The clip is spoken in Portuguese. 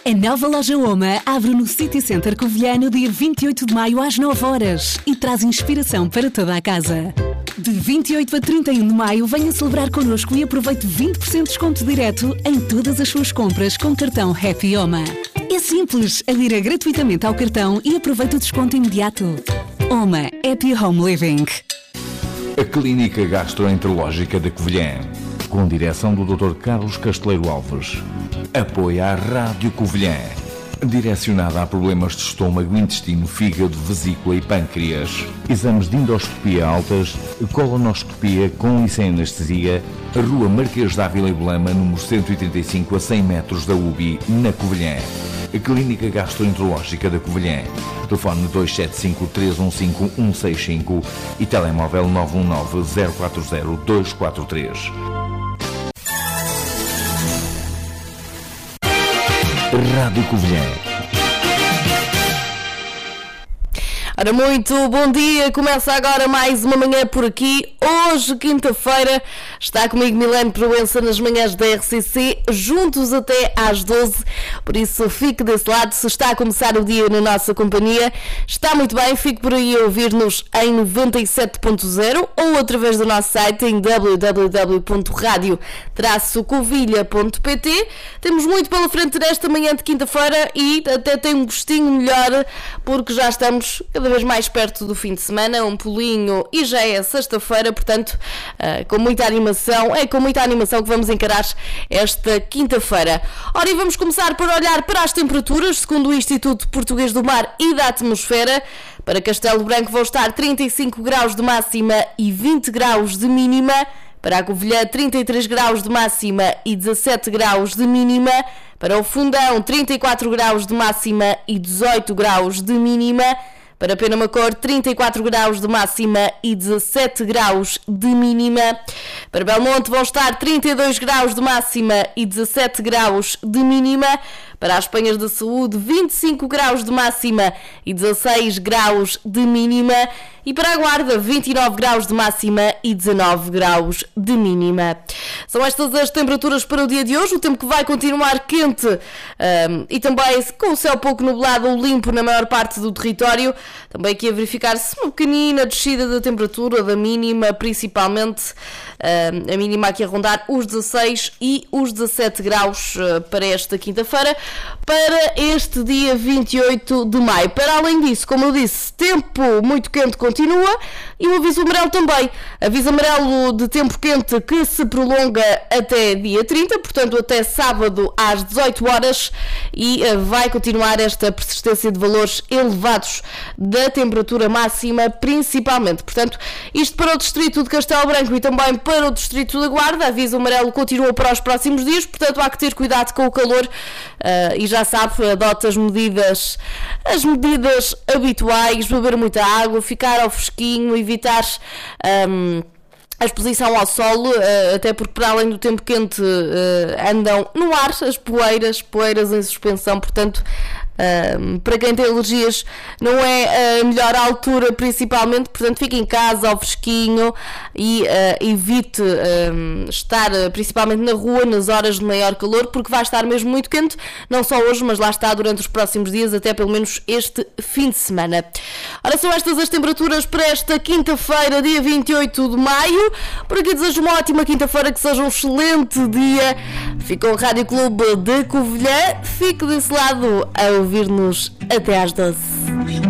A nova loja Oma abre no City Center Covilhã no dia 28 de maio às 9 horas e traz inspiração para toda a casa. De 28 a 31 de maio, venha celebrar connosco e aproveite 20% de desconto direto em todas as suas compras com cartão Happy Oma. É simples, adira gratuitamente ao cartão e aproveite o desconto imediato. Oma Happy Home Living. A Clínica Gastroenterológica da Covilhã, com direção do Dr. Carlos Casteleiro Alves. Apoia a Rádio Covilhã, direcionada a problemas de estômago, intestino, fígado, vesícula e pâncreas. Exames de endoscopia altas, colonoscopia com e sem anestesia. Rua Marquês de Ávila e Belema, número 135, a 100 metros da UBI, na Covilhã. A Clínica Gastroenterológica da Covilhã. Telefone 275-315-165 e telemóvel 919-040-243. Rádio Covilhã. Ora, muito bom dia, começa agora mais uma manhã por aqui. Hoje, quinta-feira, está comigo Milene Proença nas manhãs da RCC, juntos até às 12, por isso fique desse lado. Se está a começar o dia na nossa companhia, está muito bem, fique por aí a ouvir-nos em 97.0 ou através do nosso site em www.radio-covilha.pt. Temos muito pela frente nesta manhã de quinta-feira e até tem um gostinho melhor, porque já estamos cada vez mais perto do fim de semana, um pulinho e já é sexta-feira, portanto, com muita animação, é com muita animação que vamos encarar esta quinta-feira. Ora, e vamos começar por olhar para as temperaturas, segundo o Instituto Português do Mar e da Atmosfera. Para Castelo Branco vão estar 35 graus de máxima e 20 graus de mínima. Para a Covilhã, 33 graus de máxima e 17 graus de mínima. Para o Fundão, 34 graus de máxima e 18 graus de mínima. Para Penamacor, 34 graus de máxima e 17 graus de mínima. Para Belmonte vão estar 32 graus de máxima e 17 graus de mínima. Para as Penhas da Saúde, 25 graus de máxima e 16 graus de mínima. E para a Guarda, 29 graus de máxima e 19 graus de mínima. São estas as temperaturas para o dia de hoje. O tempo que vai continuar quente e também com o céu pouco nublado ou limpo na maior parte do território. Também aqui a verificar-se uma pequenina descida da temperatura, da mínima, principalmente a mínima aqui a rondar os 16 e os 17 graus para esta quinta-feira, para este dia 28 de maio. Para além disso, como eu disse, tempo muito quente continua e o aviso amarelo também. Aviso amarelo de tempo quente que se prolonga até dia 30, portanto até sábado às 18 horas, e vai continuar esta persistência de valores elevados da temperatura máxima, principalmente. Portanto, isto para o distrito de Castelo Branco e também para o distrito da Guarda. Aviso amarelo continua para os próximos dias, portanto há que ter cuidado com o calor e já sabe, adote as medidas habituais, beber muita água, ficar ao fresquinho, evitar a exposição ao sol, até porque para além do tempo quente andam no ar as poeiras em suspensão, portanto para quem tem alergias não é a melhor altura, principalmente, portanto fique em casa ao fresquinho e evite estar principalmente na rua nas horas de maior calor, porque vai estar mesmo muito quente, não só hoje, mas lá está durante os próximos dias, até pelo menos este fim de semana. Ora, são estas as temperaturas para esta quinta-feira, dia 28 de maio. Por aqui desejo uma ótima quinta-feira, que seja um excelente dia. Fica o Rádio Clube de Covilhã, fique desse lado a ouvir-nos até às 12.